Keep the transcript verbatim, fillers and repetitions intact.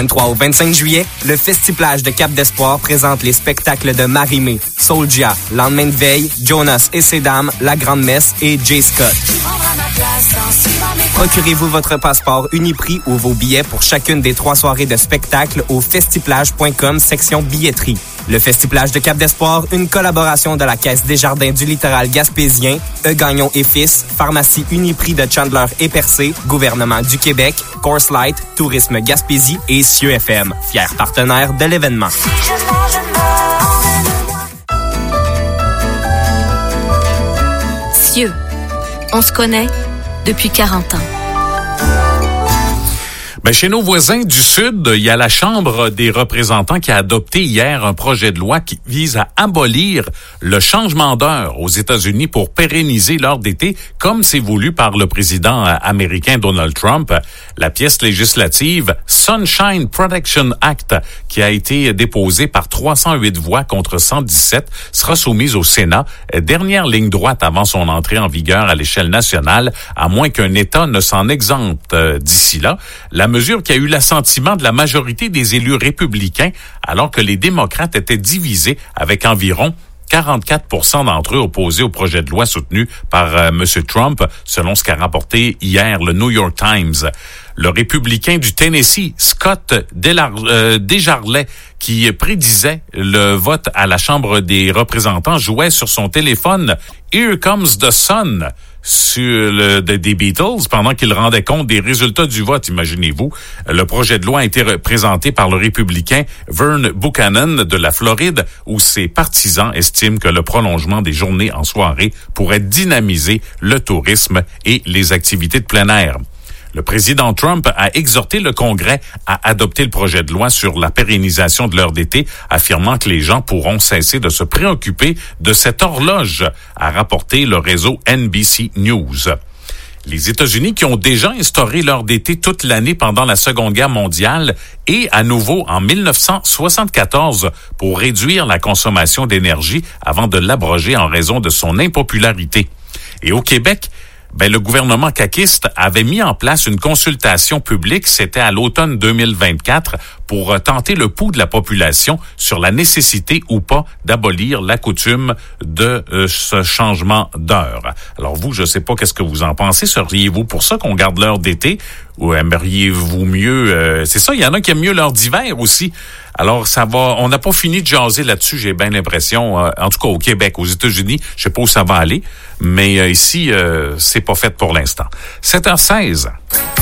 vingt-trois au vingt-cinq juillet, le Festiplage de Cap d'Espoir présente les spectacles de Marie-Mé, Soulja, Lendemain de veille, Jonas et ses dames, La Grande Messe et Jay Scott. Procurez-vous votre passeport Uniprix ou vos billets pour chacune des trois soirées de spectacle au festiplage point com, section billetterie. Le Festiplage de Cap d'Espoir, une collaboration de la Caisse des Jardins du littoral gaspésien, E. Gagnon et Fils, Pharmacie Uniprix de Chandler et Percé, Gouvernement du Québec, Coors Light, Tourisme Gaspésie et Cieux F M, fiers partenaires de l'événement. Cieux, on se connaît depuis quarante ans. Ben, chez nos voisins du Sud, il y a la Chambre des représentants qui a adopté hier un projet de loi qui vise à abolir le changement d'heure aux États-Unis pour pérenniser l'heure d'été, comme c'est voulu par le président américain Donald Trump. La pièce législative Sunshine Protection Act, qui a été déposée par trois cent huit voix contre cent dix-sept, sera soumise au Sénat, dernière ligne droite avant son entrée en vigueur à l'échelle nationale, à moins qu'un État ne s'en exempte d'ici là. La mesure qui a eu l'assentiment de la majorité des élus républicains, alors que les démocrates étaient divisés avec environ quarante-quatre pour cent d'entre eux opposés au projet de loi soutenu par euh, M. Trump, selon ce qu'a rapporté hier le New York Times. Le républicain du Tennessee, Scott Delar- euh, Desjarlais, qui prédisait le vote à la Chambre des représentants, jouait sur son téléphone « Here Comes the Sun » sur le, de, des Beatles pendant qu'il rendait compte des résultats du vote, imaginez-vous. Le projet de loi a été présenté par le républicain Vern Buchanan de la Floride, où ses partisans estiment que le prolongement des journées en soirée pourrait dynamiser le tourisme et les activités de plein air. Le président Trump a exhorté le Congrès à adopter le projet de loi sur la pérennisation de l'heure d'été, affirmant que les gens pourront cesser de se préoccuper de cette horloge, a rapporté le réseau N B C News. Les États-Unis, qui ont déjà instauré l'heure d'été toute l'année pendant la Seconde Guerre mondiale et à nouveau en dix-neuf cent soixante-quatorze pour réduire la consommation d'énergie avant de l'abroger en raison de son impopularité. Et au Québec, ben, le gouvernement caquiste avait mis en place une consultation publique, c'était à l'automne deux mille vingt-quatre, pour tenter le pouls de la population sur la nécessité ou pas d'abolir la coutume de euh, ce changement d'heure. Alors vous, je sais pas qu'est-ce que vous en pensez. Seriez-vous pour ça qu'on garde l'heure d'été ou aimeriez-vous mieux... Euh, c'est ça, il y en a qui aiment mieux l'heure d'hiver aussi. Alors ça va, on n'a pas fini de jaser là-dessus, j'ai bien l'impression, euh, en tout cas au Québec, aux États-Unis, je sais pas où ça va aller, mais euh, ici, euh, c'est pas fait pour l'instant. sept heures seize.